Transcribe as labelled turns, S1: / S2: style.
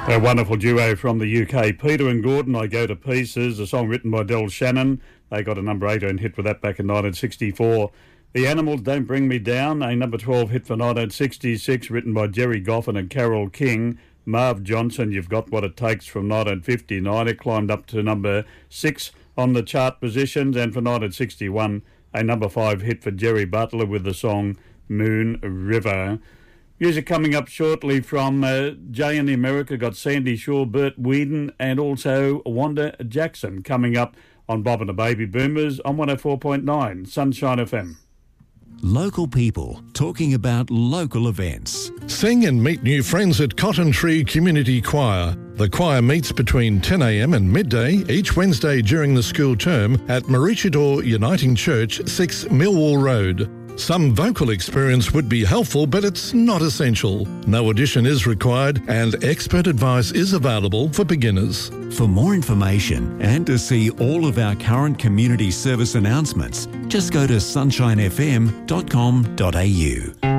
S1: A wonderful duo from the UK, Peter and Gordon, I Go to Pieces, a song written by Del Shannon. They got a number 18 hit with that back in 1964. The Animals, Don't Bring Me Down, a number 12 hit for 1966, written by Jerry Goffin and Carole King. Marv Johnson, You've Got What It Takes, from 1959. It climbed up to number 6 on the chart positions, and for 1961, a number 5 hit for Jerry Butler with the song Moon River. Music coming up shortly from Jay in the America. Got Sandy Shaw, Bert Whedon, and also Wanda Jackson coming up on Bob and the Baby Boomers on 104.9 Sunshine FM.
S2: Local people talking about local events.
S3: Sing and meet new friends at Cotton Tree Community Choir. The choir meets between 10 a.m. and midday each Wednesday during the school term at Maroochydore Uniting Church, 6 Millwall Road. Some vocal experience would be helpful, but it's not essential. No audition is required, and expert advice is available for beginners.
S2: For more information and to see all of our current community service announcements, just go to sunshinefm.com.au.